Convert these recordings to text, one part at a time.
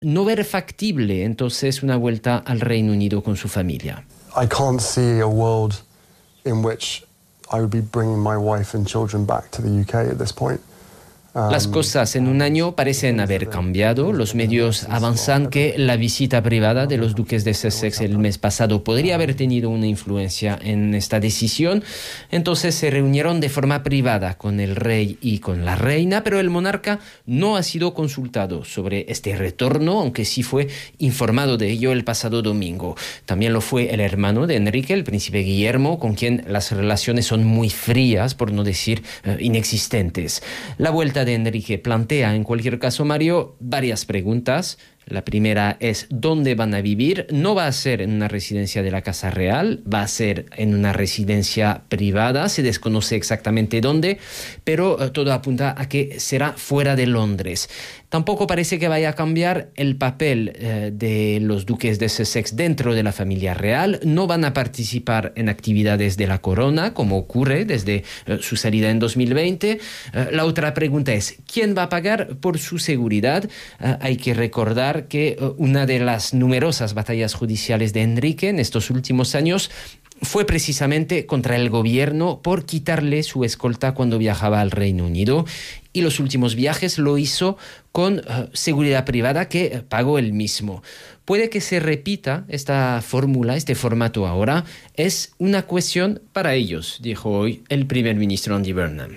no ver factible entonces una vuelta al Reino Unido con su familia. I can't see a world in which I would be bringing my wife and children back to the UK at this point. Las cosas en un año parecen haber cambiado. Los medios avanzan que la visita privada de los duques de Sussex el mes pasado podría haber tenido una influencia en esta decisión. Entonces se reunieron de forma privada con el rey y con la reina, pero el monarca no ha sido consultado sobre este retorno, aunque sí fue informado de ello el pasado domingo. También lo fue el hermano de Enrique, el príncipe Guillermo, con quien las relaciones son muy frías, por no decir inexistentes. La vuelta de Enrique plantea, en cualquier caso, Mario, varias preguntas. La primera es ¿dónde van a vivir? No va a ser en una residencia de la Casa Real, va a ser en una residencia privada, se desconoce exactamente dónde, pero todo apunta a que será fuera de Londres. Tampoco parece que vaya a cambiar el papel de los duques de Sussex dentro de la familia real. No van a participar en actividades de la corona, como ocurre desde su salida en 2020. La otra pregunta es ¿quién va a pagar por su seguridad? Hay que recordar que una de las numerosas batallas judiciales de Enrique en estos últimos años fue precisamente contra el gobierno por quitarle su escolta cuando viajaba al Reino Unido, y los últimos viajes lo hizo con seguridad privada que pagó él mismo. Puede que se repita esta fórmula, este formato ahora. Es una cuestión para ellos, dijo hoy el primer ministro Andy Burnham.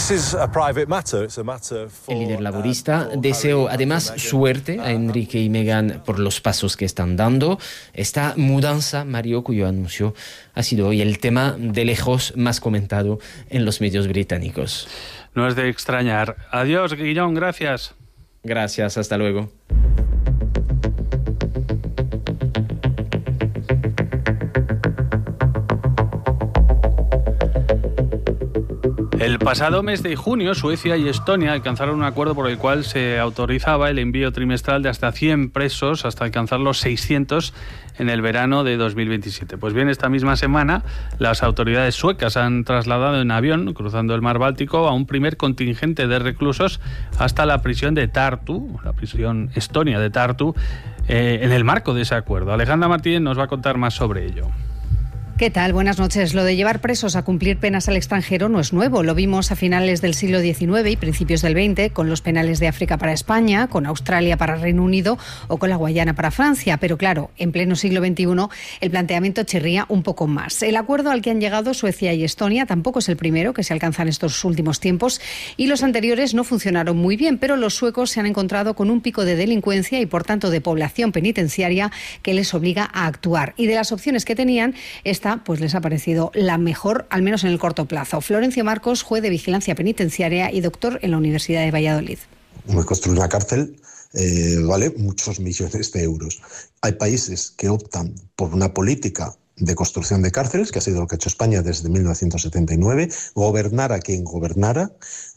El líder laborista deseó además suerte a Enrique y Meghan por los pasos que están dando. Esta mudanza, Mario, cuyo anuncio ha sido hoy el tema de lejos más comentado en los medios británicos. No es de extrañar. Adiós, Guillón, gracias. Gracias, hasta luego. El pasado mes de junio, Suecia y Estonia alcanzaron un acuerdo por el cual se autorizaba el envío trimestral de hasta 100 presos hasta alcanzar los 600 en el verano de 2027. Pues bien, esta misma semana las autoridades suecas han trasladado en avión, cruzando el mar Báltico, a un primer contingente de reclusos hasta la prisión de Tartu, la prisión estonia de Tartu, en el marco de ese acuerdo. Alejandra Martínez nos va a contar más sobre ello. ¿Qué tal? Buenas noches. Lo de llevar presos a cumplir penas al extranjero no es nuevo. Lo vimos a finales del siglo XIX y principios del XX con los penales de África para España, con Australia para Reino Unido o con la Guayana para Francia. Pero claro, en pleno siglo XXI el planteamiento chirría un poco más. El acuerdo al que han llegado Suecia y Estonia tampoco es el primero que se alcanza en estos últimos tiempos y los anteriores no funcionaron muy bien, pero los suecos se han encontrado con un pico de delincuencia y por tanto de población penitenciaria que les obliga a actuar. Y de las opciones que tenían, pues les ha parecido la mejor, al menos en el corto plazo. Florencio Marcos, juez de vigilancia penitenciaria y doctor en la Universidad de Valladolid. Construir una cárcel vale muchos millones de euros. Hay países que optan por una política de construcción de cárceles, que ha sido lo que ha hecho España desde 1979, gobernar a quien gobernara.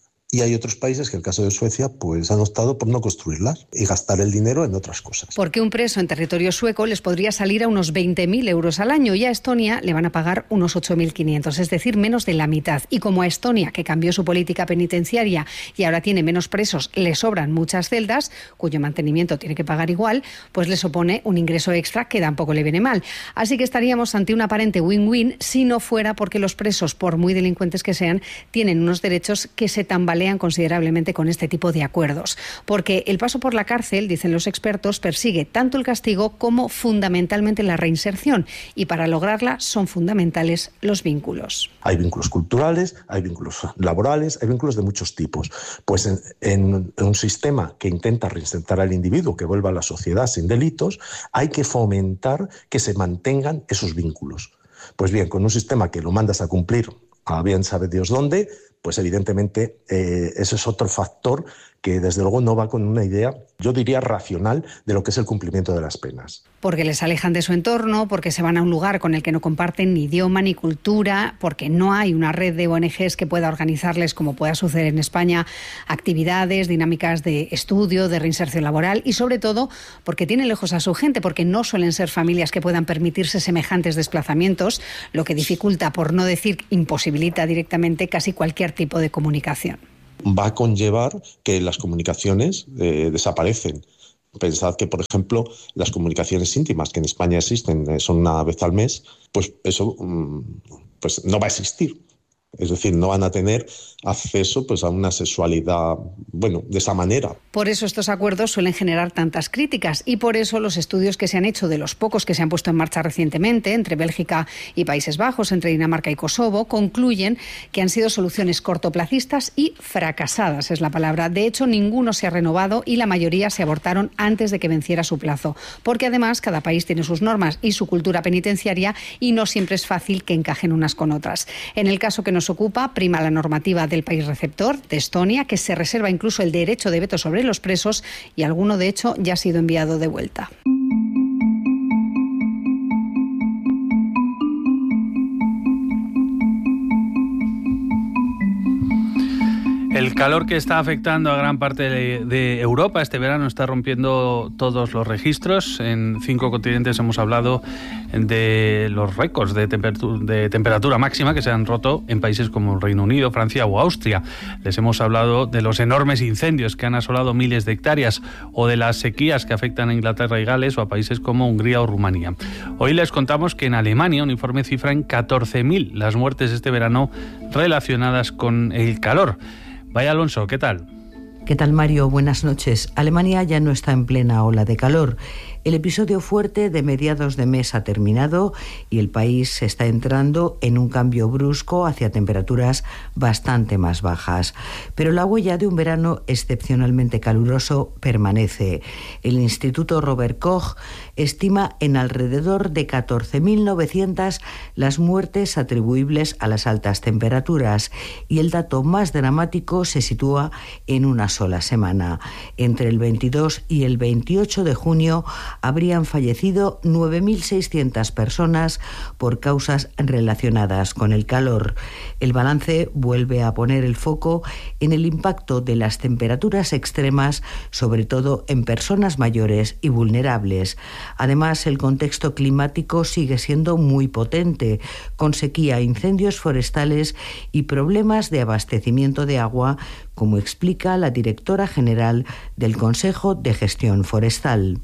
Y hay otros países, que el caso de Suecia, pues han optado por no construirlas y gastar el dinero en otras cosas. Porque un preso en territorio sueco les podría salir a unos 20.000 euros al año y a Estonia le van a pagar unos 8.500, es decir, menos de la mitad. Y como a Estonia, que cambió su política penitenciaria y ahora tiene menos presos, le sobran muchas celdas, cuyo mantenimiento tiene que pagar igual, pues le supone un ingreso extra que tampoco le viene mal. Así que estaríamos ante un aparente win-win si no fuera porque los presos, por muy delincuentes que sean, tienen unos derechos que se tambalean considerablemente con este tipo de acuerdos. Porque el paso por la cárcel, dicen los expertos, persigue tanto el castigo como fundamentalmente la reinserción. Y para lograrla son fundamentales los vínculos. Hay vínculos culturales, hay vínculos laborales, hay vínculos de muchos tipos. Pues en un sistema que intenta reinsertar al individuo, que vuelva a la sociedad sin delitos, hay que fomentar que se mantengan esos vínculos. Pues bien, con un sistema que lo mandas a cumplir a bien sabe Dios dónde, pues evidentemente eso es otro factor que desde luego no va con una idea, yo diría, racional de lo que es el cumplimiento de las penas. Porque les alejan de su entorno, porque se van a un lugar con el que no comparten ni idioma ni cultura, porque no hay una red de ONGs que pueda organizarles, como pueda suceder en España, actividades, dinámicas de estudio, de reinserción laboral y sobre todo porque tienen lejos a su gente, porque no suelen ser familias que puedan permitirse semejantes desplazamientos, lo que dificulta, por no decir imposibilita directamente, casi cualquier tipo de comunicación. Va a conllevar que las comunicaciones desaparecen. Pensad que, por ejemplo, las comunicaciones íntimas que en España existen, son una vez al mes, pues eso pues no va a existir. Es decir, no van a tener acceso pues, a una sexualidad, bueno, de esa manera. Por eso estos acuerdos suelen generar tantas críticas y por eso los estudios que se han hecho de los pocos que se han puesto en marcha recientemente, entre Bélgica y Países Bajos, entre Dinamarca y Kosovo, concluyen que han sido soluciones cortoplacistas y fracasadas, es la palabra. De hecho, ninguno se ha renovado y la mayoría se abortaron antes de que venciera su plazo, porque además cada país tiene sus normas y su cultura penitenciaria y no siempre es fácil que encajen unas con otras. En el caso que nos ocupa, prima la normativa del país receptor, de Estonia, que se reserva incluso el derecho de veto sobre los presos y alguno, de hecho, ya ha sido enviado de vuelta. El calor que está afectando a gran parte de Europa este verano está rompiendo todos los registros. En 5 continentes hemos hablado de los récords de temperatura máxima que se han roto en países como el Reino Unido, Francia o Austria. Les hemos hablado de los enormes incendios que han asolado miles de hectáreas o de las sequías que afectan a Inglaterra y Gales o a países como Hungría o Rumanía. Hoy les contamos que en Alemania un informe cifra en 14.000 las muertes este verano relacionadas con el calor. Vaya Alonso, ¿qué tal? ¿Qué tal, Mario? Buenas noches. Alemania ya no está en plena ola de calor. El episodio fuerte de mediados de mes ha terminado y el país está entrando en un cambio brusco hacia temperaturas bastante más bajas. Pero la huella de un verano excepcionalmente caluroso permanece. El Instituto Robert Koch estima en alrededor de 14.900 las muertes atribuibles a las altas temperaturas y el dato más dramático se sitúa en una sola semana. Entre el 22 y el 28 de junio habrían fallecido 9.600 personas por causas relacionadas con el calor. El balance vuelve a poner el foco en el impacto de las temperaturas extremas, sobre todo en personas mayores y vulnerables. Además, el contexto climático sigue siendo muy potente, con sequía, incendios forestales y problemas de abastecimiento de agua, como explica la directora general del Consejo de Gestión Forestal.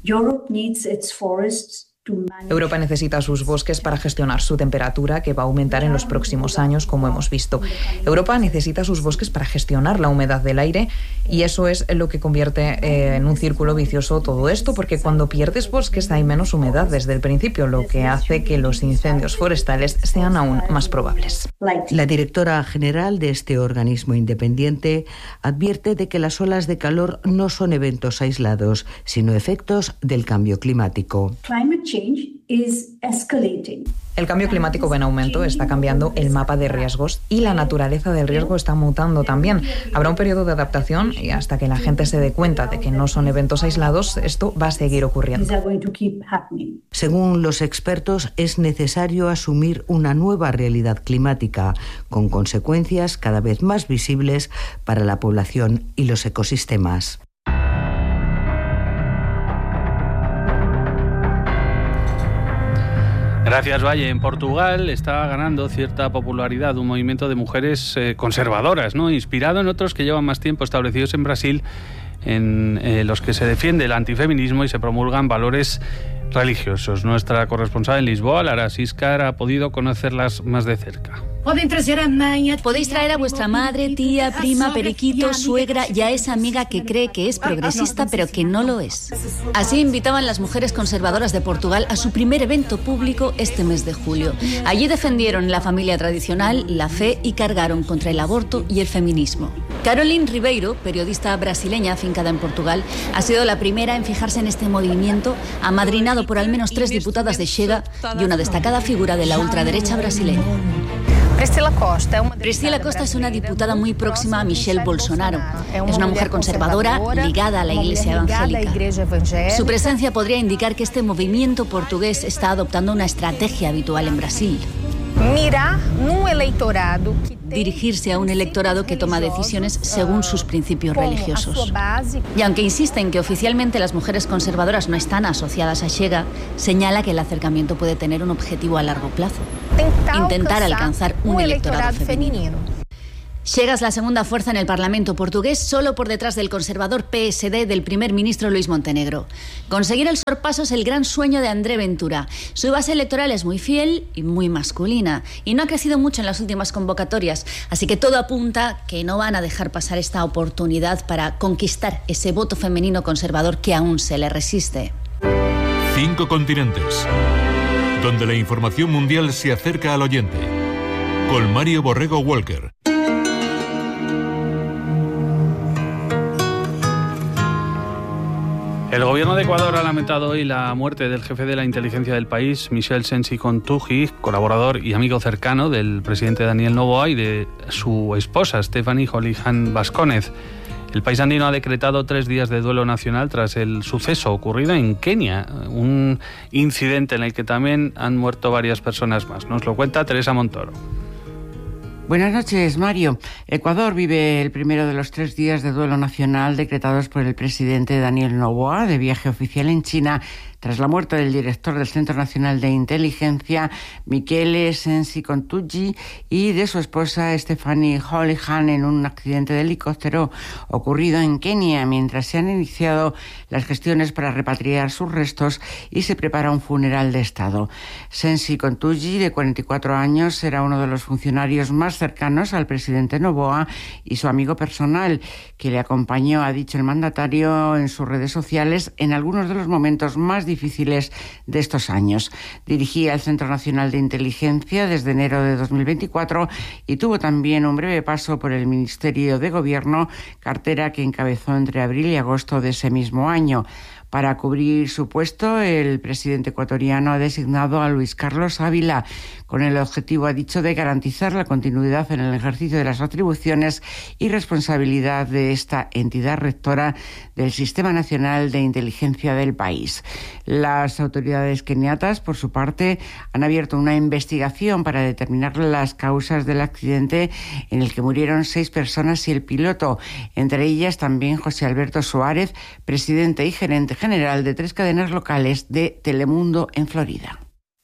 Europa necesita sus bosques para gestionar su temperatura, que va a aumentar en los próximos años, como hemos visto. Europa necesita sus bosques para gestionar la humedad del aire y eso es lo que convierte en un círculo vicioso todo esto, porque cuando pierdes bosques hay menos humedad desde el principio, lo que hace que los incendios forestales sean aún más probables. La directora general de este organismo independiente advierte de que las olas de calor no son eventos aislados, sino efectos del cambio climático. El cambio climático va en aumento, está cambiando el mapa de riesgos y la naturaleza del riesgo está mutando también. Habrá un periodo de adaptación y hasta que la gente se dé cuenta de que no son eventos aislados, esto va a seguir ocurriendo. Según los expertos, es necesario asumir una nueva realidad climática, con consecuencias cada vez más visibles para la población y los ecosistemas. Gracias, Valle. En Portugal está ganando cierta popularidad un movimiento de mujeres conservadoras, ¿no? Inspirado en otros que llevan más tiempo establecidos en Brasil, en los que se defiende el antifeminismo y se promulgan valores religiosos. Nuestra corresponsal en Lisboa, Lara Siscar, ha podido conocerlas más de cerca. Podéis traer a vuestra madre, tía, prima, periquito, suegra y a esa amiga que cree que es progresista pero que no lo es. Así invitaban las mujeres conservadoras de Portugal a su primer evento público este mes de julio. Allí defendieron la familia tradicional, la fe y cargaron contra el aborto y el feminismo. Caroline Ribeiro, periodista brasileña afincada en Portugal, ha sido la primera en fijarse en este movimiento, amadrinado por al menos 3 diputadas de Chega y una destacada figura de la ultraderecha brasileña. Priscila Costa es una diputada muy próxima a Michel Bolsonaro. Es una mujer conservadora ligada a la Iglesia evangélica. Su presencia podría indicar que este movimiento portugués está adoptando una estrategia habitual en Brasil. Dirigirse a un electorado que toma decisiones según sus principios religiosos. Y aunque insisten que oficialmente las mujeres conservadoras no están asociadas a Chega, señala que el acercamiento puede tener un objetivo a largo plazo: intentar alcanzar un electorado femenino. Chega es la segunda fuerza en el Parlamento portugués, solo por detrás del conservador PSD del primer ministro Luis Montenegro. Conseguir el sorpaso es el gran sueño de André Ventura. Su base electoral es muy fiel y muy masculina, y no ha crecido mucho en las últimas convocatorias, así que todo apunta que no van a dejar pasar esta oportunidad para conquistar ese voto femenino conservador que aún se le resiste. 5 continentes, donde la información mundial se acerca al oyente. Con Mario Borrego Walker. El gobierno de Ecuador ha lamentado hoy la muerte del jefe de la inteligencia del país, Michel Sensi Contugi, colaborador y amigo cercano del presidente Daniel Noboa y de su esposa, Stephanie Holihan Vasconez. El país andino ha decretado 3 días de duelo nacional tras el suceso ocurrido en Kenia, un incidente en el que también han muerto varias personas más. Nos lo cuenta Teresa Montoro. Buenas noches, Mario. Ecuador vive el primero de los 3 días de duelo nacional decretados por el presidente Daniel Noboa, de viaje oficial en China, tras la muerte del director del Centro Nacional de Inteligencia, Michele Sensi Contugi, y de su esposa, Stephanie Holihan, en un accidente de helicóptero ocurrido en Kenia, mientras se han iniciado las gestiones para repatriar sus restos y se prepara un funeral de Estado. Sensi Contugi, de 44 años, era uno de los funcionarios más cercanos al presidente Noboa y su amigo personal, que le acompañó, ha dicho el mandatario en sus redes sociales, en algunos de los momentos más difíciles de estos años. Dirigía el Centro Nacional de Inteligencia desde enero de 2024 y tuvo también un breve paso por el Ministerio de Gobierno, cartera que encabezó entre abril y agosto de ese mismo año. Para cubrir su puesto, el presidente ecuatoriano ha designado a Luis Carlos Ávila, con el objetivo, ha dicho, de garantizar la continuidad en el ejercicio de las atribuciones y responsabilidad de esta entidad rectora del Sistema Nacional de Inteligencia del país. Las autoridades keniatas, por su parte, han abierto una investigación para determinar las causas del accidente en el que murieron 6 personas y el piloto, entre ellas también José Alberto Suárez, presidente y gerente general de 3 cadenas locales de Telemundo en Florida.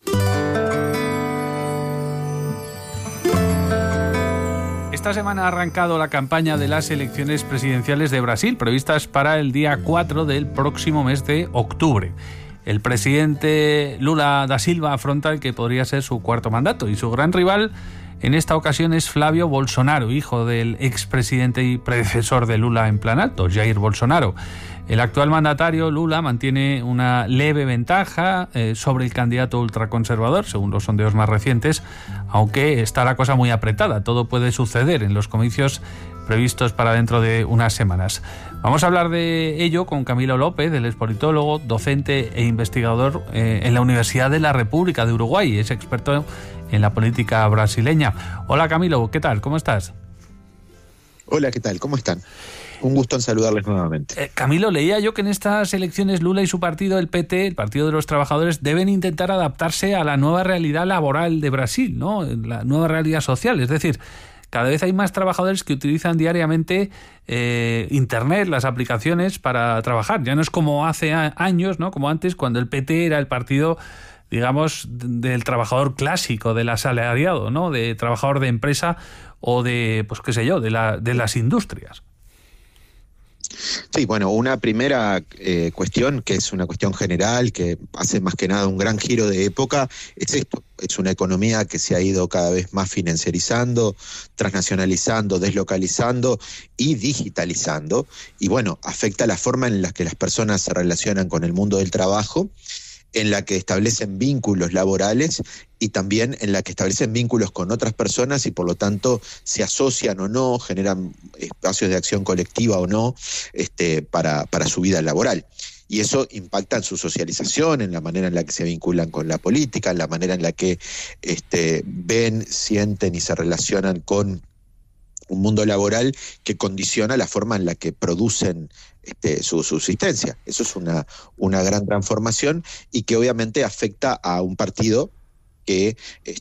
Esta semana ha arrancado la campaña de las elecciones presidenciales de Brasil, previstas para el día 4 del próximo mes de octubre. El presidente Lula da Silva afronta el que podría ser su 4º mandato, y su gran rival en esta ocasión es Flávio Bolsonaro, hijo del expresidente y predecesor de Lula en Planalto, Jair Bolsonaro. El actual mandatario, Lula, mantiene una leve ventaja sobre el candidato ultraconservador, según los sondeos más recientes, aunque está la cosa muy apretada. Todo puede suceder en los comicios previstos para dentro de unas semanas. Vamos a hablar de ello con Camilo López, el expolitólogo, docente e investigador en la Universidad de la República de Uruguay. Es experto en la política brasileña. Hola, Camilo, ¿qué tal? ¿Cómo estás? Hola, ¿qué tal? ¿Cómo están? Un gusto en saludarles nuevamente. Camilo, leía yo que en estas elecciones Lula y su partido, el PT, el Partido de los Trabajadores, deben intentar adaptarse a la nueva realidad laboral de Brasil, ¿no? La nueva realidad social. Es decir, cada vez hay más trabajadores que utilizan diariamente Internet, las aplicaciones para trabajar. Ya no es como hace años, ¿no? Como antes, cuando el PT era el partido, digamos, del trabajador clásico, del asalariado, ¿no? De trabajador de empresa o de, pues qué sé yo, de las industrias. Sí, bueno, una primera cuestión, que es una cuestión general, que hace más que nada un gran giro de época, es esto. Es una economía que se ha ido cada vez más financiarizando, transnacionalizando, deslocalizando y digitalizando. Y bueno, afecta la forma en la que las personas se relacionan con el mundo del trabajo, en la que establecen vínculos laborales y también en la que establecen vínculos con otras personas y por lo tanto se asocian o no, generan espacios de acción colectiva o no para su vida laboral. Y eso impacta en su socialización, en la manera en la que se vinculan con la política, en la manera en la que ven, sienten y se relacionan con un mundo laboral que condiciona la forma en la que producen su subsistencia. Eso es una gran transformación y que obviamente afecta a un partido que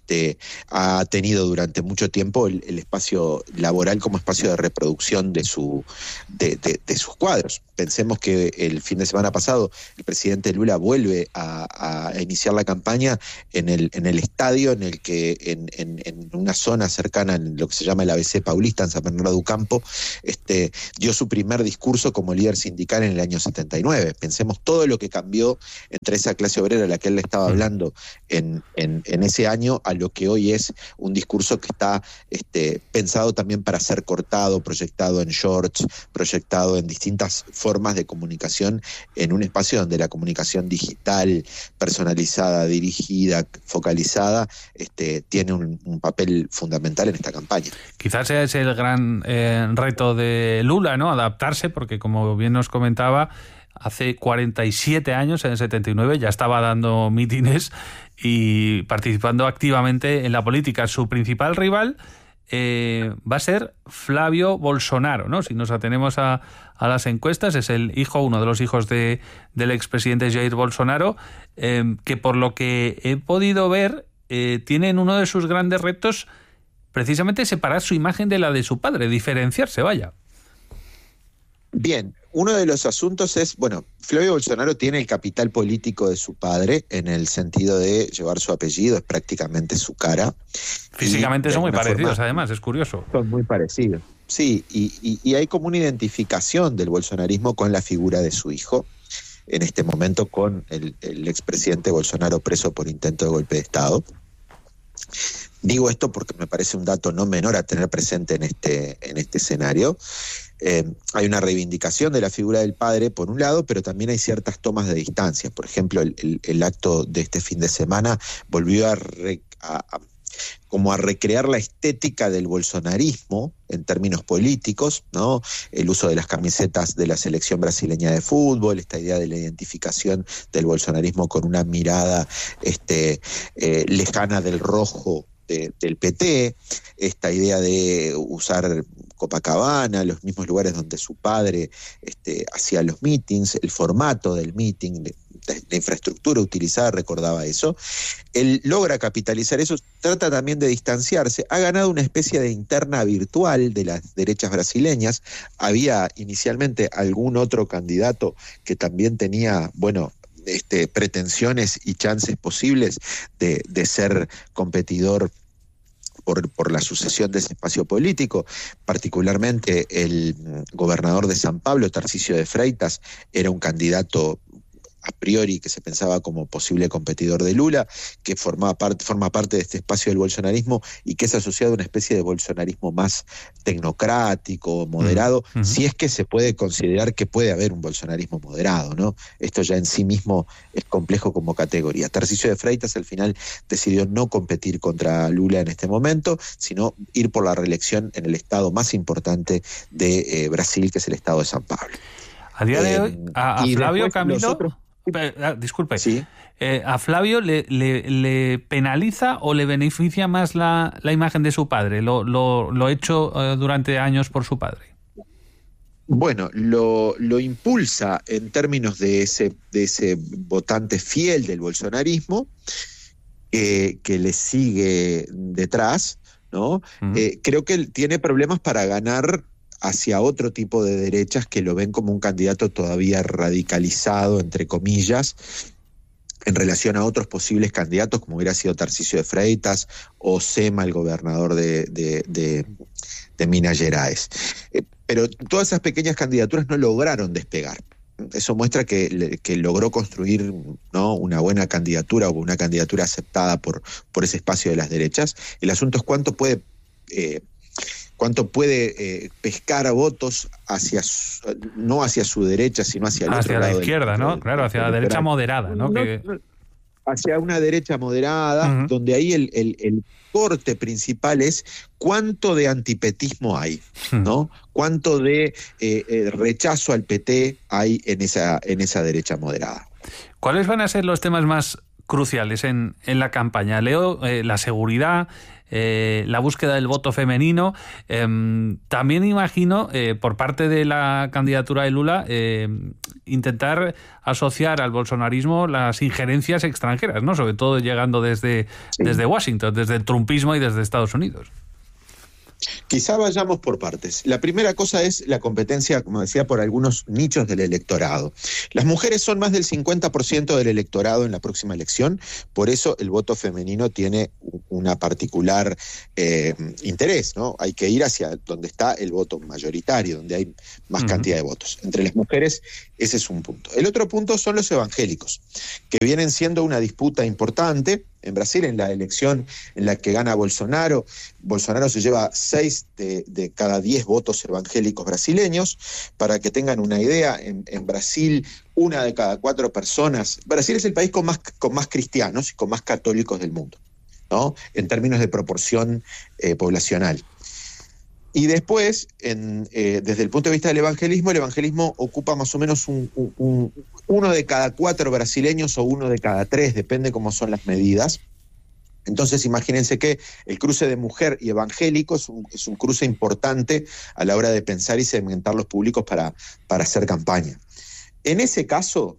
ha tenido durante mucho tiempo el espacio laboral como espacio de reproducción de sus cuadros. Pensemos que el fin de semana pasado el presidente Lula vuelve a iniciar la campaña en el estadio en el que en una zona cercana, en lo que se llama el ABC Paulista, en San Bernardo do Campo, dio su primer discurso como líder sindical en el año 79. Pensemos todo lo que cambió entre esa clase obrera a la que él le estaba hablando en ese año a lo que hoy es un discurso que está pensado también para ser cortado, proyectado en shorts, proyectado en distintas formas de comunicación en un espacio donde la comunicación digital, personalizada, dirigida, focalizada, tiene un papel fundamental en esta campaña. Quizás ese es el gran reto de Lula, ¿no? Adaptarse, porque como bien nos comentaba, hace 47 años, en el 79, ya estaba dando mítines y participando activamente en la política. Su principal rival va a ser Flavio Bolsonaro, ¿no? Si nos atenemos a las encuestas, es uno de los hijos del expresidente Jair Bolsonaro, que por lo que he podido ver, tienen uno de sus grandes retos precisamente separar su imagen de la de su padre, diferenciarse, vaya. Bien, uno de los asuntos es, Flavio Bolsonaro tiene el capital político de su padre en el sentido de llevar su apellido, es prácticamente su cara. Físicamente son muy parecidos, además, es curioso. Son muy parecidos. Sí, y hay como una identificación del bolsonarismo con la figura de su hijo, en este momento con el expresidente Bolsonaro preso por intento de golpe de Estado. Digo esto porque me parece un dato no menor a tener presente en este escenario. Hay una reivindicación de la figura del padre, por un lado, pero también hay ciertas tomas de distancia. Por ejemplo, el acto de este fin de semana volvió a recrear la estética del bolsonarismo en términos políticos, ¿no? El uso de las camisetas de la selección brasileña de fútbol, esta idea de la identificación del bolsonarismo con una mirada lejana del rojo del PT, esta idea de usar Copacabana, los mismos lugares donde su padre hacía los meetings, el formato del meeting, la infraestructura utilizada recordaba eso. Él logra capitalizar eso, trata también de distanciarse, ha ganado una especie de interna virtual de las derechas brasileñas. Había inicialmente algún otro candidato que también tenía, pretensiones y chances posibles de ser competidor por la sucesión de ese espacio político. Particularmente el gobernador de San Pablo, Tarcisio de Freitas, era un candidato a priori que se pensaba como posible competidor de Lula, que forma parte de este espacio del bolsonarismo y que es asociado a una especie de bolsonarismo más tecnocrático, moderado, si es que se puede considerar que puede haber un bolsonarismo moderado, ¿no? Esto ya en sí mismo es complejo como categoría. Tarcisio de Freitas al final decidió no competir contra Lula en este momento, sino ir por la reelección en el estado más importante de Brasil, que es el estado de San Pablo. A día de hoy, a Flavio Camilo... disculpe, ¿sí? ¿A Flavio le penaliza o le beneficia más la imagen de su padre, lo hecho durante años por su padre? Bueno, lo impulsa en términos de ese votante fiel del bolsonarismo, que le sigue detrás, ¿no? Creo que él tiene problemas para ganar hacia otro tipo de derechas que lo ven como un candidato todavía radicalizado, entre comillas, en relación a otros posibles candidatos, como hubiera sido Tarcisio de Freitas o Sema, el gobernador de Minas Gerais. Pero todas esas pequeñas candidaturas no lograron despegar. Eso muestra que logró construir, ¿no?, una buena candidatura o una candidatura aceptada por ese espacio de las derechas. El asunto es cuánto puede pescar a votos no hacia su derecha, sino hacia el otro lado. Hacia la izquierda, ¿no? Claro, hacia la derecha moderada, ¿no? Hacia una derecha moderada, donde ahí el corte principal es cuánto de antipetismo hay, ¿no? Cuánto de rechazo al PT hay en esa derecha moderada. ¿Cuáles van a ser los temas más cruciales en la campaña. Leo la seguridad, la búsqueda del voto femenino. También imagino, por parte de la candidatura de Lula, intentar asociar al bolsonarismo las injerencias extranjeras, ¿no? Sobre todo llegando desde Washington, desde el trumpismo y desde Estados Unidos. Quizá vayamos por partes. La primera cosa es la competencia, como decía, por algunos nichos del electorado. Las mujeres son más del 50% del electorado en la próxima elección, por eso el voto femenino tiene una particular interés, ¿no? Hay que ir hacia donde está el voto mayoritario, donde hay más cantidad de votos. Entre las mujeres, ese es un punto. El otro punto son los evangélicos, que vienen siendo una disputa importante. En Brasil, en la elección en la que gana Bolsonaro se lleva 6 de cada 10 votos evangélicos brasileños. Para que tengan una idea, en Brasil, 1 de cada 4 personas... Brasil es el país con más cristianos y con más católicos del mundo, ¿no? En términos de proporción poblacional. Y después, desde el punto de vista del evangelismo, el evangelismo ocupa más o menos 1 de cada 4 brasileños o 1 de cada 3, depende cómo son las medidas. Entonces imagínense que el cruce de mujer y evangélico es un cruce importante a la hora de pensar y segmentar los públicos para hacer campaña. En ese caso,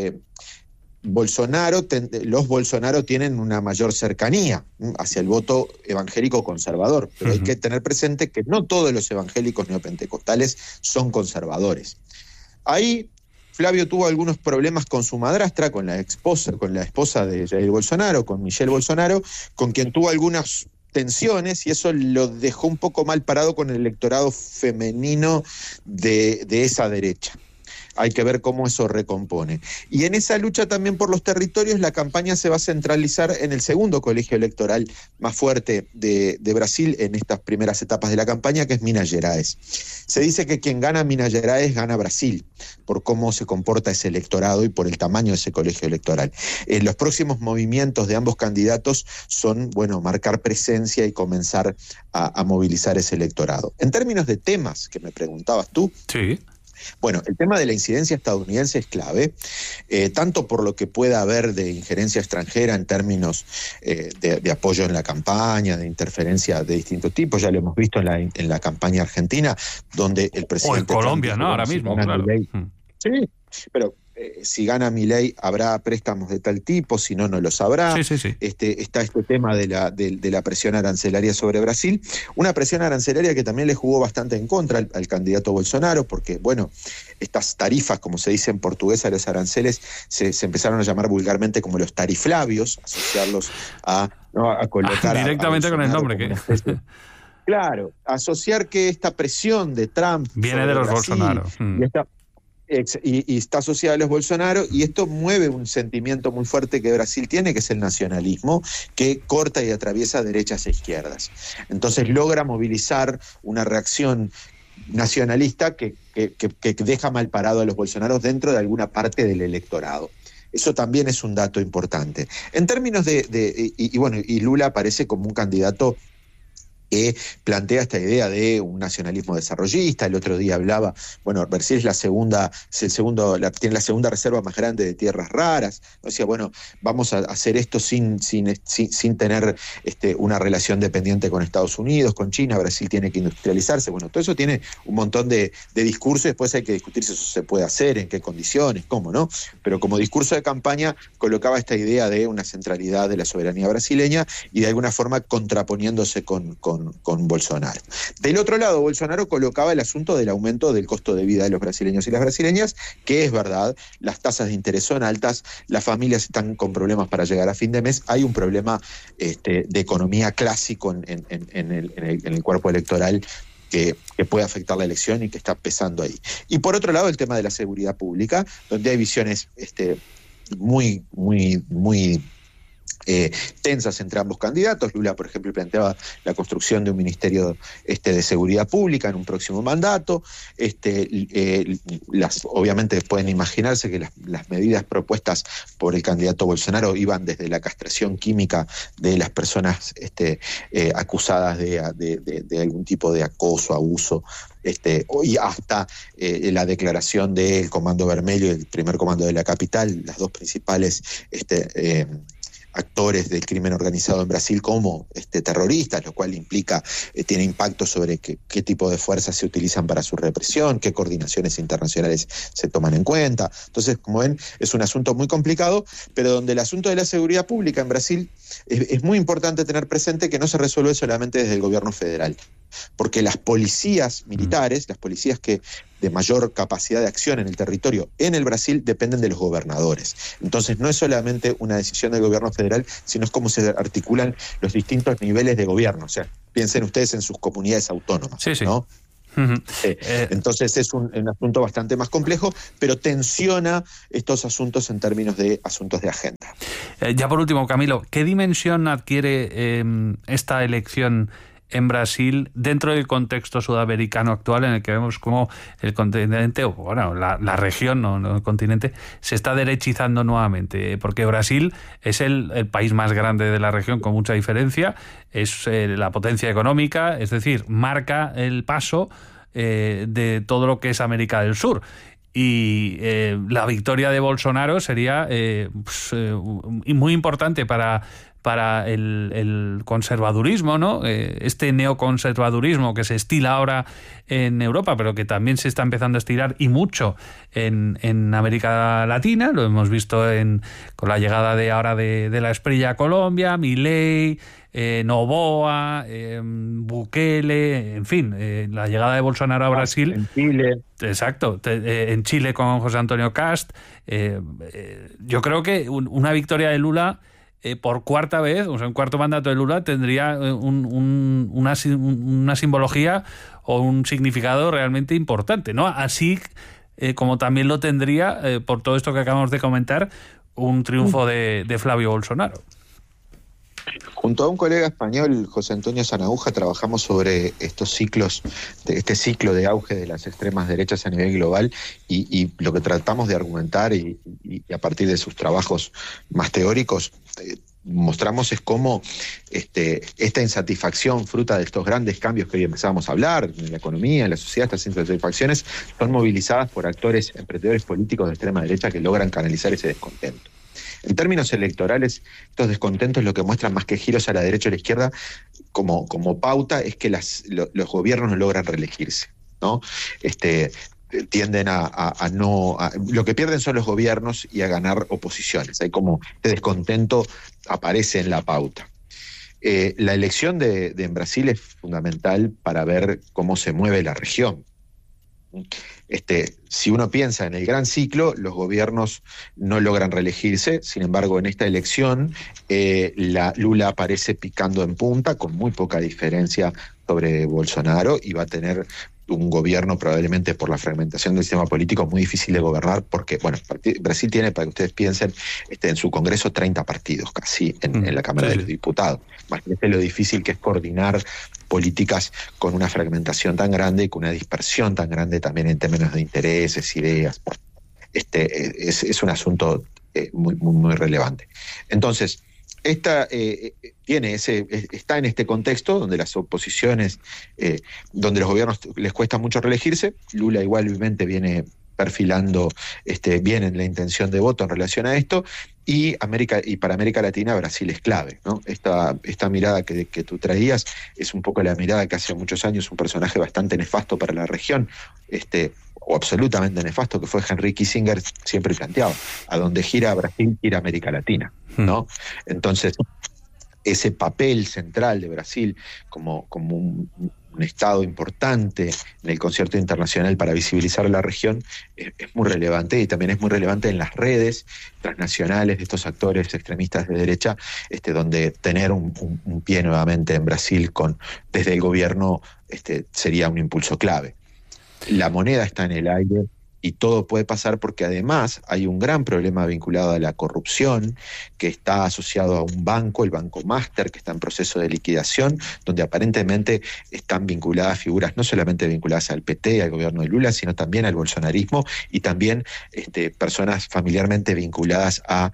los Bolsonaro tienen una mayor cercanía hacia el voto evangélico conservador, pero hay que tener presente que no todos los evangélicos neopentecostales son conservadores. Ahí Flavio tuvo algunos problemas con su madrastra, con la esposa de Jair Bolsonaro, con Michelle Bolsonaro, con quien tuvo algunas tensiones, y eso lo dejó un poco mal parado con el electorado femenino de esa derecha. Hay que ver cómo eso recompone. Y en esa lucha también por los territorios, la campaña se va a centralizar en el segundo colegio electoral más fuerte de Brasil en estas primeras etapas de la campaña, que es Minas Gerais. Se dice que quien gana Minas Gerais gana Brasil, por cómo se comporta ese electorado y por el tamaño de ese colegio electoral. Los próximos movimientos de ambos candidatos son, marcar presencia y comenzar a movilizar ese electorado. En términos de temas que me preguntabas tú, sí. Bueno, el tema de la incidencia estadounidense es clave, tanto por lo que pueda haber de injerencia extranjera en términos de apoyo en la campaña, de interferencia de distintos tipos. Ya lo hemos visto en la campaña argentina, donde el presidente... O en Colombia, ¿no? Ahora mismo, claro. Sí, pero... si gana Milei habrá préstamos de tal tipo, si no, no los habrá. Sí. Está este tema de la presión arancelaria sobre Brasil, una presión arancelaria que también le jugó bastante en contra al candidato Bolsonaro, porque, estas tarifas, como se dice en portugués, a los aranceles, se empezaron a llamar vulgarmente como los tariflavios, asociarlos a colocar... Directamente con el nombre. Claro, asociar que esta presión de Trump... viene de los Brasil, Bolsonaro. Y está asociado a los Bolsonaro, y esto mueve un sentimiento muy fuerte que Brasil tiene, que es el nacionalismo, que corta y atraviesa derechas e izquierdas. Entonces logra movilizar una reacción nacionalista que deja mal parado a los Bolsonaros dentro de alguna parte del electorado. Eso también es un dato importante. En términos y Lula aparece como un candidato que plantea esta idea de un nacionalismo desarrollista. El otro día hablaba, Brasil es tiene la segunda reserva más grande de tierras raras. Decía, vamos a hacer esto sin tener una relación dependiente con Estados Unidos, con China. Brasil tiene que industrializarse. Todo eso tiene un montón de discursos, y después hay que discutir si eso se puede hacer, en qué condiciones, cómo, ¿no? Pero como discurso de campaña colocaba esta idea de una centralidad de la soberanía brasileña y de alguna forma contraponiéndose con Bolsonaro. Del otro lado, Bolsonaro colocaba el asunto del aumento del costo de vida de los brasileños y las brasileñas, que es verdad, las tasas de interés son altas, las familias están con problemas para llegar a fin de mes, hay un problema de economía clásico en el cuerpo electoral que puede afectar la elección y que está pesando ahí. Y por otro lado, el tema de la seguridad pública, donde hay visiones muy tensas entre ambos candidatos. Lula, por ejemplo, planteaba la construcción de un ministerio de seguridad pública en un próximo mandato. Obviamente pueden imaginarse que las medidas propuestas por el candidato Bolsonaro iban desde la castración química de las personas acusadas de algún tipo de acoso, abuso, y hasta la declaración del Comando Vermelho y el primer comando de la capital, las dos principales actores del crimen organizado en Brasil como terroristas, lo cual implica, tiene impacto sobre qué tipo de fuerzas se utilizan para su represión, qué coordinaciones internacionales se toman en cuenta. Entonces, como ven, es un asunto muy complicado, pero donde el asunto de la seguridad pública en Brasil es muy importante tener presente que no se resuelve solamente desde el gobierno federal, porque las policías militares, las policías que de mayor capacidad de acción en el territorio en el Brasil, dependen de los gobernadores. Entonces no es solamente una decisión del gobierno federal, sino es cómo se articulan los distintos niveles de gobierno. O sea, piensen ustedes en sus comunidades autónomas, sí. ¿no? Entonces es un asunto bastante más complejo, pero tensiona estos asuntos en términos de asuntos de agenda. Ya por último, Camilo, ¿qué dimensión adquiere esta elección en Brasil dentro del contexto sudamericano actual, en el que vemos cómo el continente, o bueno, la región, no el continente, se está derechizando nuevamente? Porque Brasil es el país más grande de la región, con mucha diferencia, es la potencia económica, es decir, marca el paso de todo lo que es América del Sur. Y la victoria de Bolsonaro sería muy importante para el conservadurismo, ¿no? Este neoconservadurismo que se estila ahora en Europa, pero que también se está empezando a estilar, y mucho en América Latina. Lo hemos visto con la llegada de la Espriella a Colombia, Milei, Noboa, Bukele, en fin, la llegada de Bolsonaro a Brasil. En Chile. Exacto, en Chile con José Antonio Cast. Yo creo que una victoria de Lula por cuarta vez, o sea, un cuarto mandato de Lula, tendría una simbología o un significado realmente importante, ¿no? Así como también lo tendría, por todo esto que acabamos de comentar, un triunfo de Flavio Bolsonaro. Junto a un colega español, José Antonio Sanaúja, trabajamos sobre estos ciclos, este ciclo de auge de las extremas derechas a nivel global, y lo que tratamos de argumentar y a partir de sus trabajos más teóricos mostramos es cómo esta insatisfacción, fruta de estos grandes cambios que hoy empezábamos a hablar en la economía, en la sociedad, estas insatisfacciones son movilizadas por actores, emprendedores políticos de extrema derecha que logran canalizar ese descontento. En términos electorales, estos descontentos lo que muestran, más que giros a la derecha o a la izquierda, como pauta, es que los gobiernos no logran reelegirse, ¿no? Tienden lo que pierden son los gobiernos y a ganar oposiciones. Hay como este descontento aparece en la pauta. La elección en Brasil es fundamental para ver cómo se mueve la región. Si uno piensa en el gran ciclo, los gobiernos no logran reelegirse. Sin embargo, en esta elección, Lula aparece picando en punta con muy poca diferencia sobre Bolsonaro, y va a tener un gobierno probablemente, por la fragmentación del sistema político, muy difícil de gobernar, porque Brasil tiene, para que ustedes piensen, en su Congreso 30 partidos casi en la Cámara de los Diputados. Imagínense lo difícil que es coordinar políticas con una fragmentación tan grande y con una dispersión tan grande también en términos de intereses, ideas. Es un asunto muy, muy, muy relevante. Entonces, está en este contexto donde las oposiciones, donde los gobiernos les cuesta mucho reelegirse. Lula igualmente viene perfilando bien en la intención de voto en relación a esto, y para América Latina Brasil es clave, ¿no? Esta mirada que tú traías es un poco la mirada que hace muchos años un personaje bastante nefasto para la región, o absolutamente nefasto, que fue Henry Kissinger, siempre planteado: a donde gira Brasil, gira América Latina, ¿no? Entonces, ese papel central de Brasil como un estado importante en el concierto internacional para visibilizar la región es muy relevante, y también es muy relevante en las redes transnacionales de estos actores extremistas de derecha, donde tener un pie nuevamente en Brasil desde el gobierno sería un impulso clave. La moneda está en el aire y todo puede pasar, porque además hay un gran problema vinculado a la corrupción que está asociado a un banco, el Banco Master, que está en proceso de liquidación, donde aparentemente están vinculadas figuras no solamente vinculadas al PT, al gobierno de Lula, sino también al bolsonarismo, y también personas familiarmente vinculadas a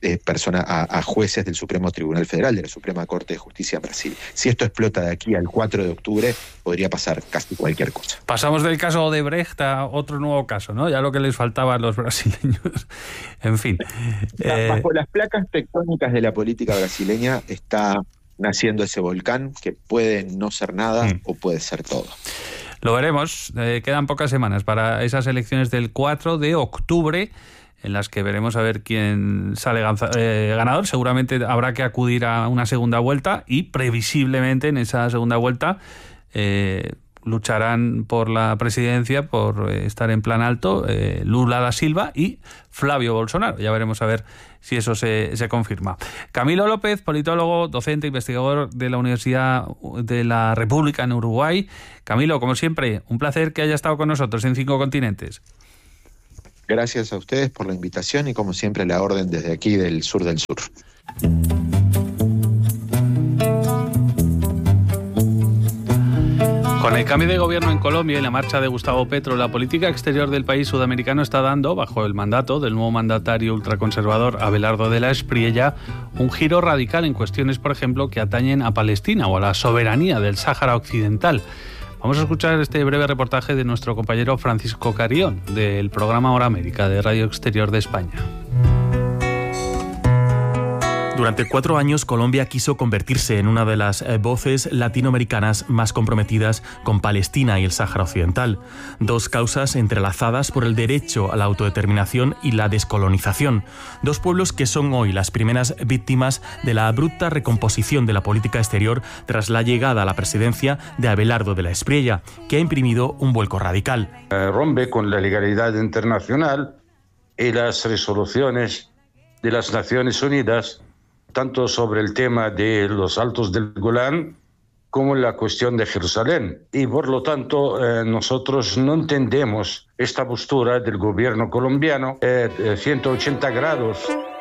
a jueces del Supremo Tribunal Federal, de la Suprema Corte de Justicia en Brasil. Si esto explota de aquí al 4 de octubre, podría pasar casi cualquier cosa. Pasamos del caso Odebrecht a otro nuevo caso, ¿no? Ya lo que les faltaba a los brasileños. En fin. Bajo las placas tectónicas de la política brasileña está naciendo ese volcán que puede no ser nada o puede ser todo. Lo veremos. Quedan pocas semanas para esas elecciones del 4 de octubre, en las que veremos a ver quién sale ganador. Seguramente habrá que acudir a una segunda vuelta y previsiblemente en esa segunda vuelta lucharán por la presidencia, por estar en plan alto, Lula da Silva y Flavio Bolsonaro. Ya veremos a ver si eso se confirma. Camilo López, politólogo, docente, investigador de la Universidad de la República en Uruguay. Camilo, como siempre, un placer que haya estado con nosotros en 5 continentes. Gracias a ustedes por la invitación y, como siempre, la orden desde aquí del sur del sur. Con el cambio de gobierno en Colombia y la marcha de Gustavo Petro, la política exterior del país sudamericano está dando, bajo el mandato del nuevo mandatario ultraconservador Abelardo de la Espriella, un giro radical en cuestiones, por ejemplo, que atañen a Palestina o a la soberanía del Sáhara Occidental. Vamos a escuchar este breve reportaje de nuestro compañero Francisco Carrión, del programa Hora América de Radio Exterior de España. Durante 4 años, Colombia quiso convertirse en una de las voces latinoamericanas más comprometidas con Palestina y el Sáhara Occidental, 2 causas entrelazadas por el derecho a la autodeterminación y la descolonización, 2 pueblos que son hoy las primeras víctimas de la abrupta recomposición de la política exterior tras la llegada a la presidencia de Abelardo de la Espriella, que ha imprimido un vuelco radical. Rompe con la legalidad internacional y las resoluciones de las Naciones Unidas, tanto sobre el tema de los Altos del Golán como la cuestión de Jerusalén. Y por lo tanto, nosotros no entendemos esta postura del gobierno colombiano 180 grados.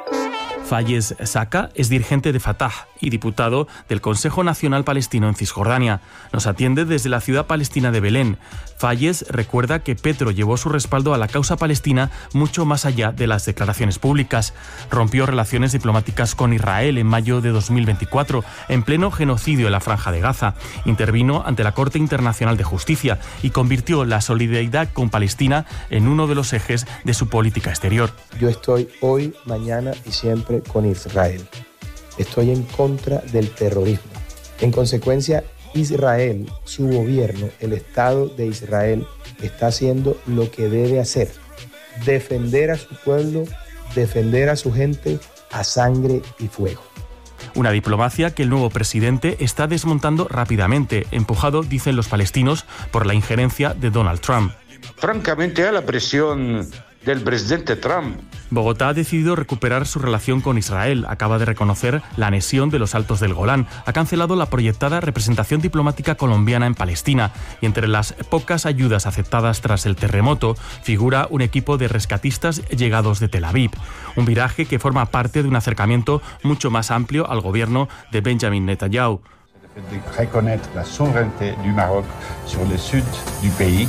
Fayez Saka es dirigente de Fatah y diputado del Consejo Nacional Palestino en Cisjordania. Nos atiende desde la ciudad palestina de Belén. Fayez recuerda que Petro llevó su respaldo a la causa palestina mucho más allá de las declaraciones públicas. Rompió relaciones diplomáticas con Israel en mayo de 2024, en pleno genocidio en la Franja de Gaza. Intervino ante la Corte Internacional de Justicia y convirtió la solidaridad con Palestina en uno de los ejes de su política exterior. Yo estoy hoy, mañana y siempre con Israel. Estoy en contra del terrorismo. En consecuencia, Israel, su gobierno, el Estado de Israel, está haciendo lo que debe hacer: defender a su pueblo, defender a su gente a sangre y fuego. Una diplomacia que el nuevo presidente está desmontando rápidamente, empujado, dicen los palestinos, por la injerencia de Donald Trump. Francamente, a la presión del presidente Trump. Bogotá ha decidido recuperar su relación con Israel, acaba de reconocer la anexión de los Altos del Golán, ha cancelado la proyectada representación diplomática colombiana en Palestina y entre las pocas ayudas aceptadas tras el terremoto figura un equipo de rescatistas llegados de Tel Aviv, un viraje que forma parte de un acercamiento mucho más amplio al gobierno de Benjamin Netanyahu. De reconnaître la souveraineté du Maroc sur le sud du pays.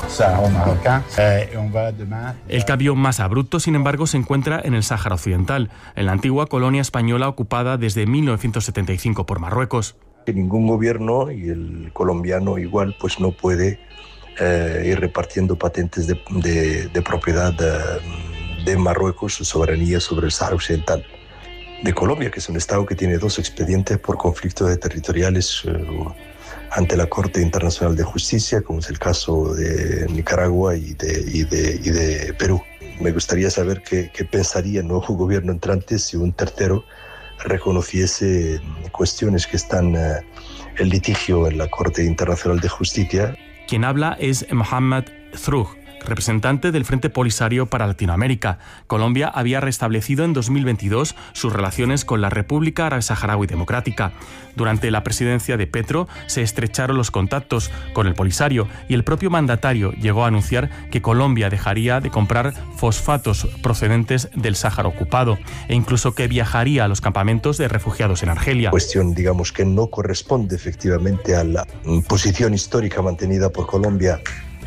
El cambio más abrupto, sin embargo, se encuentra en el Sáhara Occidental, en la antigua colonia española ocupada desde 1975 por Marruecos. Ningún gobierno, y el colombiano igual, pues no puede ir repartiendo patentes de propiedad de Marruecos, su soberanía sobre el Sáhara Occidental. De Colombia, que es un estado que tiene 2 expedientes por conflictos territoriales ante la Corte Internacional de Justicia, como es el caso de Nicaragua y de Perú. Me gustaría saber qué pensaría el nuevo gobierno entrante si un tercero reconociese cuestiones que están en litigio en la Corte Internacional de Justicia. Quien habla es Mohamed Zroug, representante del Frente Polisario para Latinoamérica. Colombia había restablecido en 2022 sus relaciones con la República Árabe Saharaui Democrática. Durante la presidencia de Petro se estrecharon los contactos con el Polisario y el propio mandatario llegó a anunciar que Colombia dejaría de comprar fosfatos procedentes del Sáhara ocupado e incluso que viajaría a los campamentos de refugiados en Argelia. Cuestión, digamos, que no corresponde efectivamente a la posición histórica mantenida por Colombia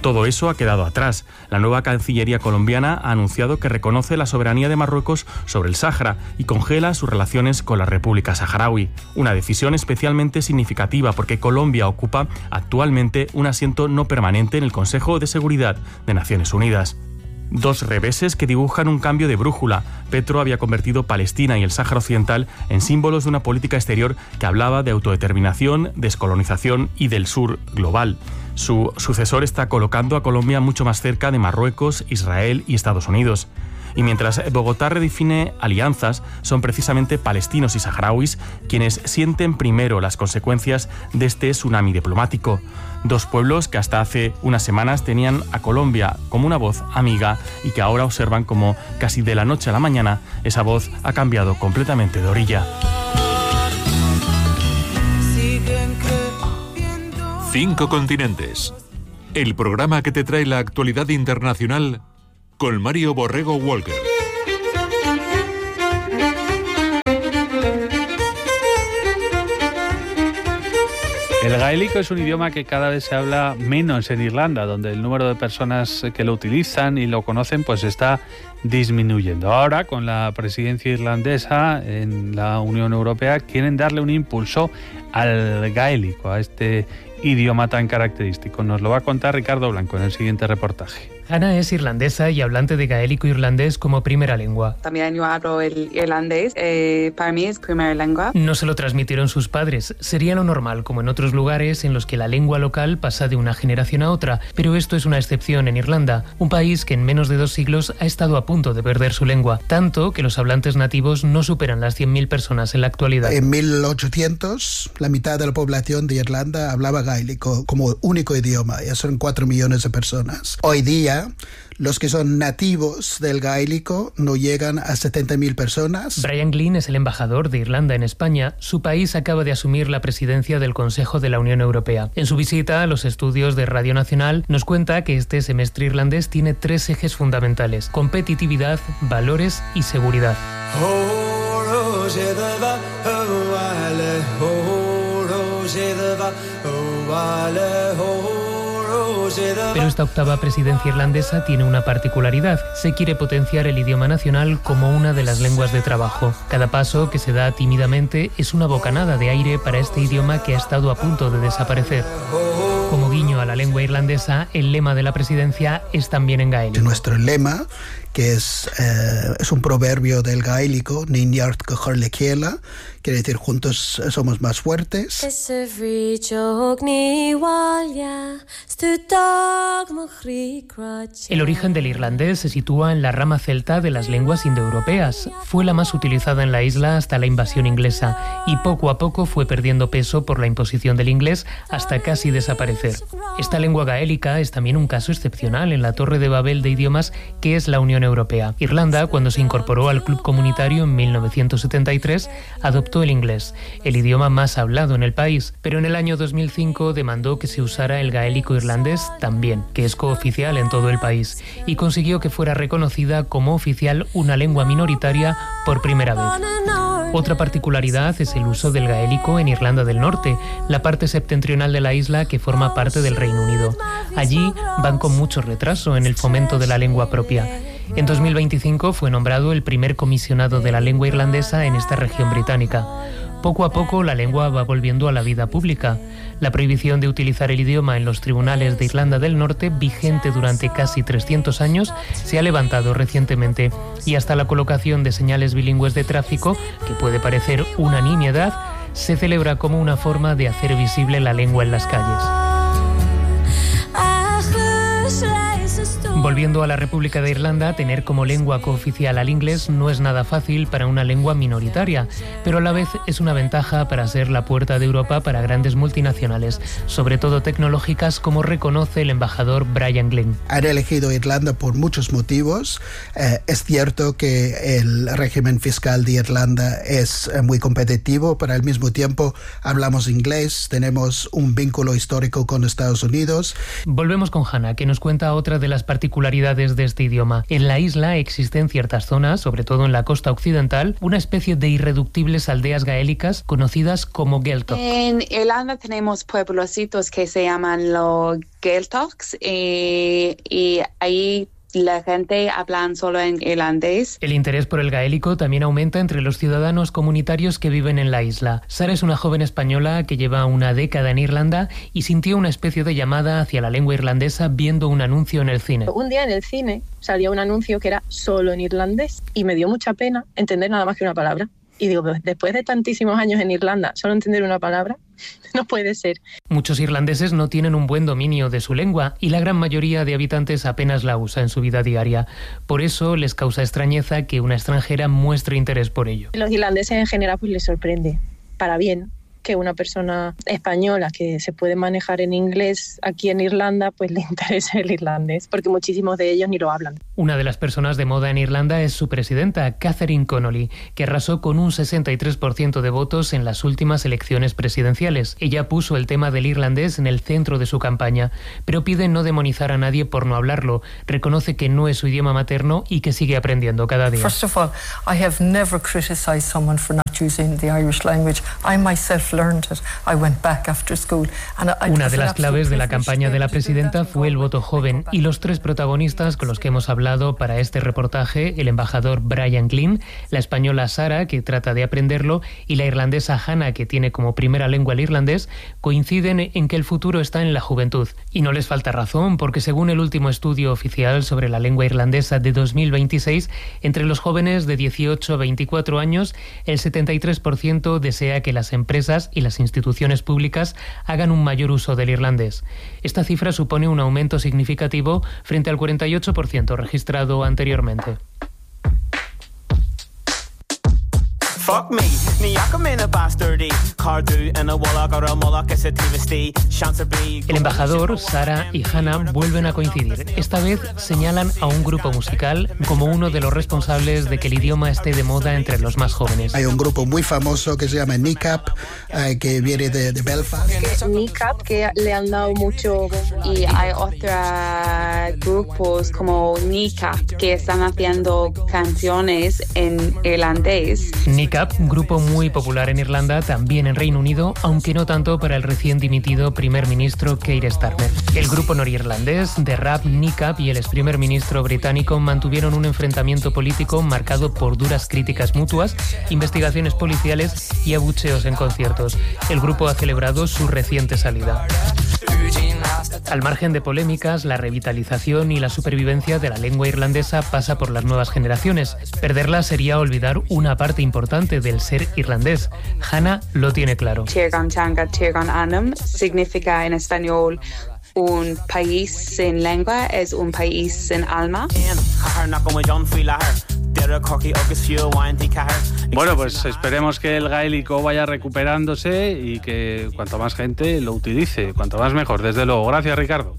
Todo eso ha quedado atrás. La nueva Cancillería colombiana ha anunciado que reconoce la soberanía de Marruecos sobre el Sáhara y congela sus relaciones con la República Saharaui. Una decisión especialmente significativa porque Colombia ocupa actualmente un asiento no permanente en el Consejo de Seguridad de Naciones Unidas. Dos reveses que dibujan un cambio de brújula. Petro había convertido Palestina y el Sáhara Occidental en símbolos de una política exterior que hablaba de autodeterminación, descolonización y del sur global. Su sucesor está colocando a Colombia mucho más cerca de Marruecos, Israel y Estados Unidos. Y mientras Bogotá redefine alianzas, son precisamente palestinos y saharauis quienes sienten primero las consecuencias de este tsunami diplomático. Dos pueblos que hasta hace unas semanas tenían a Colombia como una voz amiga y que ahora observan como casi de la noche a la mañana esa voz ha cambiado completamente de orilla. Cinco continentes. El programa que te trae la actualidad internacional con Mario Borrego Walker. El gaélico es un idioma que cada vez se habla menos en Irlanda, donde el número de personas que lo utilizan y lo conocen pues está disminuyendo. Ahora, con la presidencia irlandesa en la Unión Europea, quieren darle un impulso al gaélico, a este idioma tan característico. Nos lo va a contar Ricardo Blanco en el siguiente reportaje. Ana es irlandesa y hablante de gaélico irlandés como primera lengua. También yo hablo el irlandés, para mí es primera lengua. No se lo transmitieron sus padres, sería lo normal, como en otros lugares en los que la lengua local pasa de una generación a otra, pero esto es una excepción en Irlanda, un país que en menos de 2 siglos ha estado a punto de perder su lengua, tanto que los hablantes nativos no superan las 100.000 personas en la actualidad. En 1800, la mitad de la población de Irlanda hablaba gaélico como único idioma, ya son 4 millones de personas. Hoy día, los que son nativos del gaélico no llegan a 70.000 personas. Brian Glynn es el embajador de Irlanda en España. Su país acaba de asumir la presidencia del Consejo de la Unión Europea. En su visita a los estudios de Radio Nacional nos cuenta que este semestre irlandés tiene 3 ejes fundamentales: competitividad, valores y seguridad. Pero esta octava presidencia irlandesa tiene una particularidad. Se quiere potenciar el idioma nacional como una de las lenguas de trabajo. Cada paso que se da tímidamente es una bocanada de aire para este idioma que ha estado a punto de desaparecer. Como guiño a la lengua irlandesa, el lema de la presidencia es también en gaélico. Nuestro lema, que es un proverbio del gaélico, Ninyart Gachorlekiela, quiere decir juntos somos más fuertes. El origen del irlandés se sitúa en la rama celta de las lenguas indoeuropeas. Fue la más utilizada en la isla hasta la invasión inglesa y poco a poco fue perdiendo peso por la imposición del inglés hasta casi desaparecer. Esta lengua gaélica es también un caso excepcional en la Torre de Babel de idiomas que es la Unión Europea. Irlanda, cuando se incorporó al club comunitario en 1973, adoptó el inglés, el idioma más hablado en el país, pero en el año 2005 demandó que se usara el gaélico irlandés también, que es cooficial en todo el país, y consiguió que fuera reconocida como oficial una lengua minoritaria por primera vez. Otra particularidad es el uso del gaélico en Irlanda del Norte, la parte septentrional de la isla que forma parte del Reino Unido. Allí van con mucho retraso en el fomento de la lengua propia. En 2025 fue nombrado el primer comisionado de la lengua irlandesa en esta región británica. Poco a poco la lengua va volviendo a la vida pública. La prohibición de utilizar el idioma en los tribunales de Irlanda del Norte, vigente durante casi 300 años, se ha levantado recientemente y hasta la colocación de señales bilingües de tráfico, que puede parecer una nimiedad, se celebra como una forma de hacer visible la lengua en las calles. Volviendo a la República de Irlanda, tener como lengua cooficial al inglés no es nada fácil para una lengua minoritaria, pero a la vez es una ventaja para ser la puerta de Europa para grandes multinacionales, sobre todo tecnológicas, como reconoce el embajador Brian Glynn. Han elegido Irlanda por muchos motivos. Es cierto que el régimen fiscal de Irlanda es muy competitivo, pero al mismo tiempo hablamos inglés, tenemos un vínculo histórico con Estados Unidos. Volvemos con Hannah, que nos cuenta otra de las particularidades de este idioma. En la isla existen ciertas zonas, sobre todo en la costa occidental, una especie de irreductibles aldeas gaélicas conocidas como Gaeltacht. En Irlanda tenemos pueblocitos que se llaman los Gaeltachts y ahí la gente habla solo en irlandés. El interés por el gaélico también aumenta entre los ciudadanos comunitarios que viven en la isla. Sara es una joven española que lleva una década en Irlanda y sintió una especie de llamada hacia la lengua irlandesa viendo un anuncio en el cine. Un día en el cine salió un anuncio que era solo en irlandés y me dio mucha pena entender nada más que una palabra. Y digo, después de tantísimos años en Irlanda, solo entender una palabra, no puede ser. Muchos irlandeses no tienen un buen dominio de su lengua y la gran mayoría de habitantes apenas la usa en su vida diaria. Por eso les causa extrañeza que una extranjera muestre interés por ello. Los irlandeses en general pues les sorprende, para bien, que una persona española que se puede manejar en inglés aquí en Irlanda, pues le interese el irlandés, porque muchísimos de ellos ni lo hablan. Una de las personas de moda en Irlanda es su presidenta, Catherine Connolly, que arrasó con un 63% de votos en las últimas elecciones presidenciales. Ella puso el tema del irlandés en el centro de su campaña, pero pide no demonizar a nadie por no hablarlo. Reconoce que no es su idioma materno y que sigue aprendiendo cada día. First of all, I have never criticized someone for not using the Irish language. I myself learned it. I went back after school. Una de las claves de la campaña de la presidenta fue el voto joven y los tres protagonistas con los que hemos hablado para este reportaje, el embajador Brian Glynn, la española Sara, que trata de aprenderlo, y la irlandesa Hannah, que tiene como primera lengua el irlandés, coinciden en que el futuro está en la juventud. Y no les falta razón, porque según el último estudio oficial sobre la lengua irlandesa de 2026, entre los jóvenes de 18 a 24 años, el 73% desea que las empresas y las instituciones públicas hagan un mayor uso del irlandés. Esta cifra supone un aumento significativo frente al 48% registrado anteriormente. El embajador, Sara y Hannah vuelven a coincidir. Esta vez señalan a un grupo musical como uno de los responsables de que el idioma esté de moda entre los más jóvenes. Hay un grupo muy famoso que se llama Nicap, que viene de Belfast. Nicap, que le han dado mucho, y hay otros grupos como Nicap que están haciendo canciones en irlandés. Nicap, un grupo muy popular en Irlanda, también en Reino Unido, aunque no tanto para el recién dimitido primer ministro Keir Starmer. El grupo norirlandés de rap Nicap y el ex primer ministro británico mantuvieron un enfrentamiento político marcado por duras críticas mutuas, investigaciones policiales y abucheos en conciertos. El grupo ha celebrado su reciente salida. Al margen de polémicas, la revitalización y la supervivencia de la lengua irlandesa pasa por las nuevas generaciones. Perderla sería olvidar una parte importante del ser irlandés. Hannah lo tiene claro. Tirgan Tanga, Tirgan Anam significa en español un país sin lengua, es un país sin alma. Bueno, pues esperemos que el gaélico vaya recuperándose y que cuanto más gente lo utilice, cuanto más mejor, desde luego. Gracias, Ricardo.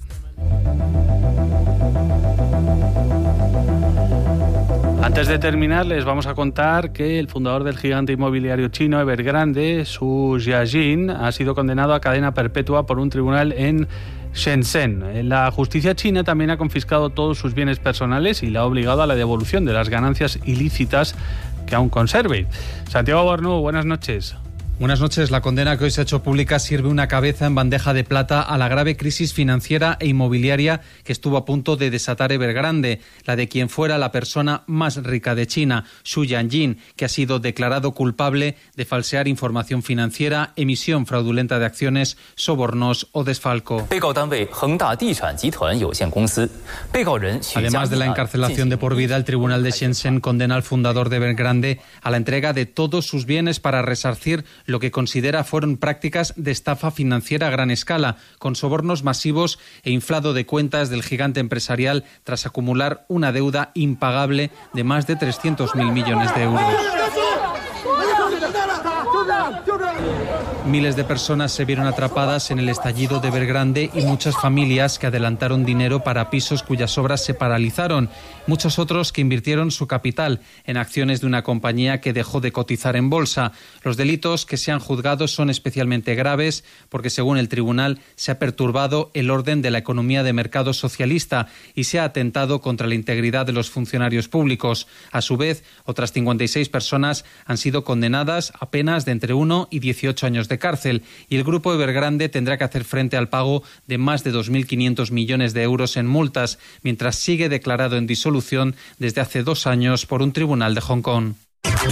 Antes de terminar, les vamos a contar que el fundador del gigante inmobiliario chino Evergrande, Xu Jiajin, ha sido condenado a cadena perpetua por un tribunal en Shenzhen. La justicia china también ha confiscado todos sus bienes personales y le ha obligado a la devolución de las ganancias ilícitas que aún conserve. Santiago Bornú, buenas noches. Buenas noches. La condena que hoy se ha hecho pública sirve una cabeza en bandeja de plata a la grave crisis financiera e inmobiliaria que estuvo a punto de desatar Evergrande, la de quien fuera la persona más rica de China, Xu Jiajin, que ha sido declarado culpable de falsear información financiera, emisión fraudulenta de acciones, sobornos o desfalco. Además de la encarcelación de por vida, el tribunal de Shenzhen condena al fundador de Evergrande a la entrega de todos sus bienes para resarcir lo que considera fueron prácticas de estafa financiera a gran escala, con sobornos masivos e inflado de cuentas del gigante empresarial tras acumular una deuda impagable de más de 300.000 millones de euros. Miles de personas se vieron atrapadas en el estallido de Evergrande y muchas familias que adelantaron dinero para pisos cuyas obras se paralizaron. Muchos otros que invirtieron su capital en acciones de una compañía que dejó de cotizar en bolsa. Los delitos que se han juzgado son especialmente graves porque, según el tribunal, se ha perturbado el orden de la economía de mercado socialista y se ha atentado contra la integridad de los funcionarios públicos. A su vez, otras 56 personas han sido condenadas a penas de entre 1 y 18 años de cárcel y el grupo Evergrande tendrá que hacer frente al pago de más de 2.500 millones de euros en multas, mientras sigue declarado en disolución desde hace 2 años por un tribunal de Hong Kong.